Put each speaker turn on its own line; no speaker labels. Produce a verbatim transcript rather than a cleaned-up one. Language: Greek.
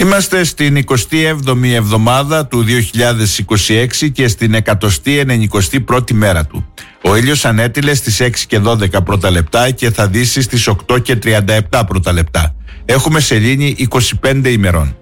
Είμαστε στην εικοστή έβδομη εβδομάδα του δύο χιλιάδες είκοσι έξι και στην εκατοστή ενενηκοστή πρώτη μέρα του. Ο ήλιος ανέτειλε στις έξι και δώδεκα πρώτα λεπτά και θα δύσει στις οκτώ και τριάντα επτά πρώτα λεπτά. Έχουμε σελήνη είκοσι πέντε ημερών.